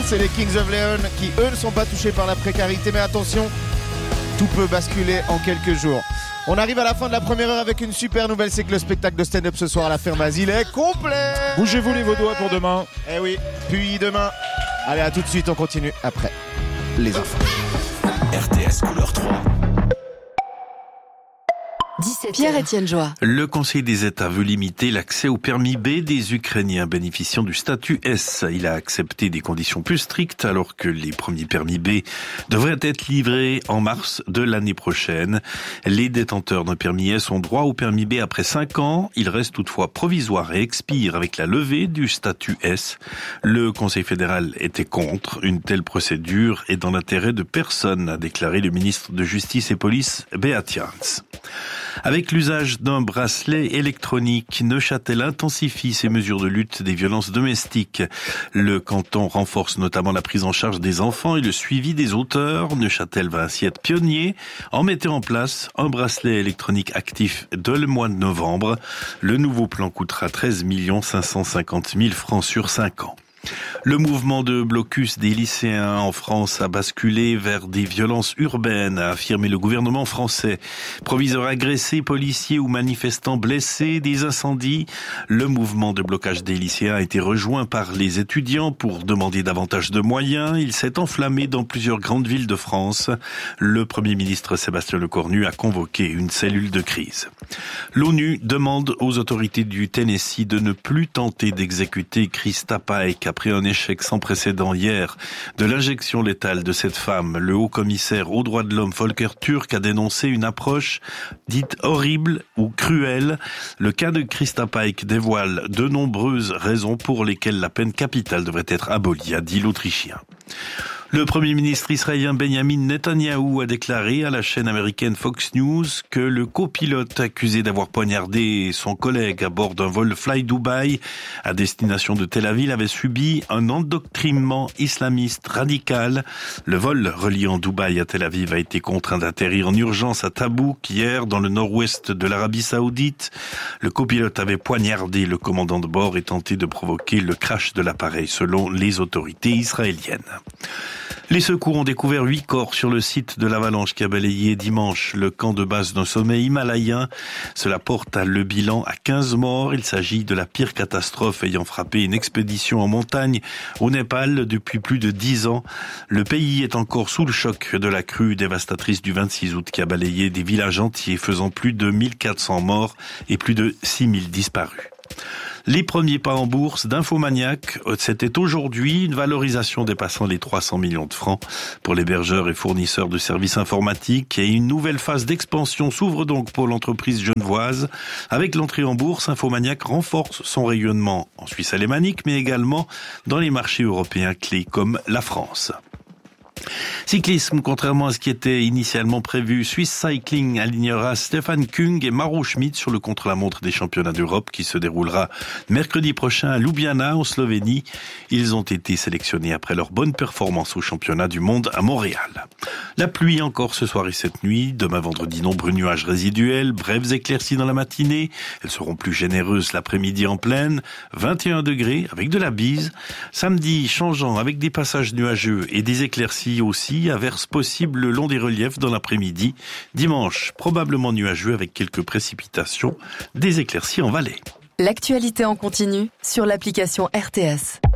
c'est les Kings of Leon qui, eux, ne sont pas touchés par la précarité. Mais attention, tout peut basculer en quelques jours. On arrive à la fin de la première heure avec une super nouvelle, c'est que le spectacle de stand-up ce soir à la Ferme Asile est complet. Bougez-vous les Vaudois pour demain. Eh oui, puis demain. Allez, à tout de suite, on continue après les infos. RTS couleur 3. Pierre-Étienne Joie. Le Conseil des États veut limiter l'accès au permis B des Ukrainiens bénéficiant du statut S. Il a accepté des conditions plus strictes alors que les premiers permis B devraient être livrés en mars de l'année prochaine. Les détenteurs d'un permis S ont droit au permis B après 5 ans. Il reste toutefois provisoire et expire avec la levée du statut S. Le Conseil fédéral était contre. Une telle procédure est dans l'intérêt de personne, a déclaré le ministre de Justice et Police, Beat Jans. Avec l'usage d'un bracelet électronique, Neuchâtel intensifie ses mesures de lutte des violences domestiques. Le canton renforce notamment la prise en charge des enfants et le suivi des auteurs. Neuchâtel va ainsi être pionnier en mettant en place un bracelet électronique actif dès le mois de novembre. Le nouveau plan coûtera 13 550 000 francs sur 5 ans. Le mouvement de blocus des lycéens en France a basculé vers des violences urbaines, a affirmé le gouvernement français. Proviseurs agressés, policiers ou manifestants blessés, des incendies. Le mouvement de blocage des lycéens a été rejoint par les étudiants pour demander davantage de moyens. Il s'est enflammé dans plusieurs grandes villes de France. Le Premier ministre Sébastien Lecornu a convoqué une cellule de crise. L'ONU demande aux autorités du Tennessee de ne plus tenter d'exécuter Krista Paek après un échec sans précédent hier de l'injection létale de cette femme. Le haut-commissaire aux droits de l'homme Volker Turk a dénoncé une approche dite horrible ou cruelle. Le cas de Krista Paek dévoile de nombreuses raisons pour lesquelles la peine capitale devrait être abolie, a dit l'Autrichien. Le Premier ministre israélien Benjamin Netanyahou a déclaré à la chaîne américaine Fox News que le copilote accusé d'avoir poignardé son collègue à bord d'un vol Fly Dubai à destination de Tel Aviv avait subi un endoctrinement islamiste radical. Le vol reliant Dubaï à Tel Aviv a été contraint d'atterrir en urgence à Tabouk hier dans le nord-ouest de l'Arabie Saoudite. Le copilote avait poignardé le commandant de bord et tenté de provoquer le crash de l'appareil selon les autorités israéliennes. Les secours ont découvert 8 corps sur le site de l'avalanche qui a balayé dimanche le camp de base d'un sommet himalayen. Cela porte le bilan à 15 morts. Il s'agit de la pire catastrophe ayant frappé une expédition en montagne au Népal depuis plus de 10 ans. Le pays est encore sous le choc de la crue dévastatrice du 26 août qui a balayé des villages entiers faisant plus de 1400 morts et plus de 6000 disparus. Les premiers pas en bourse d'Infomaniac, c'était aujourd'hui une valorisation dépassant les 300 millions de francs pour l'hébergeur et fournisseur de services informatiques et une nouvelle phase d'expansion s'ouvre donc pour l'entreprise genevoise. Avec l'entrée en bourse, Infomaniac renforce son rayonnement en Suisse alémanique mais également dans les marchés européens clés comme la France. Cyclisme, contrairement à ce qui était initialement prévu, Swiss Cycling alignera Stefan Kung et Mauro Schmid sur le contre-la-montre des championnats d'Europe qui se déroulera mercredi prochain à Ljubljana en Slovénie. Ils ont été sélectionnés après leur bonne performance au championnat du monde à Montréal. La pluie encore ce soir et cette nuit. Demain vendredi, nombreux nuages résiduels, brèves éclaircies dans la matinée. Elles seront plus généreuses l'après-midi en pleine. 21 degrés avec de la bise. Samedi, changeant avec des passages nuageux et des éclaircies aussi. Averses possibles le long des reliefs dans l'après-midi. Dimanche, probablement nuageux avec quelques précipitations. Des éclaircies en vallée. L'actualité en continu sur l'application RTS.